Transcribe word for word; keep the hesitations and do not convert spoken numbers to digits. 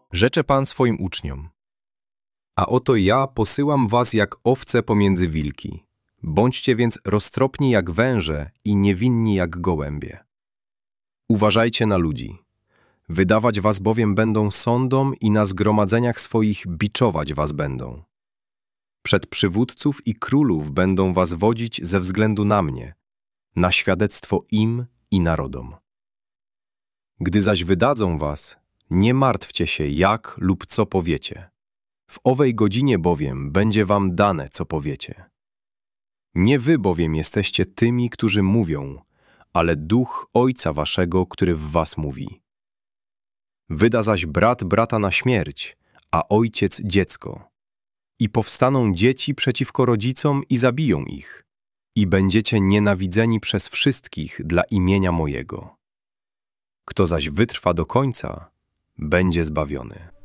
Rzecze Pan swoim uczniom: a oto ja posyłam was jak owce pomiędzy wilki. Bądźcie więc roztropni jak węże i niewinni jak gołębie. Uważajcie na ludzi. Wydawać was bowiem będą sądom i na zgromadzeniach swoich biczować was będą. Przed przywódców i królów będą was wodzić ze względu na mnie, na świadectwo im i narodom. Gdy zaś wydadzą was, nie martwcie się, jak lub co powiecie. W owej godzinie bowiem będzie wam dane, co powiecie. Nie wy bowiem jesteście tymi, którzy mówią, ale Duch Ojca waszego, który w was mówi. Wyda zaś brat brata na śmierć, a ojciec dziecko. I powstaną dzieci przeciwko rodzicom i zabiją ich. I będziecie nienawidzeni przez wszystkich dla imienia mojego. Kto zaś wytrwa do końca, będzie zbawiony.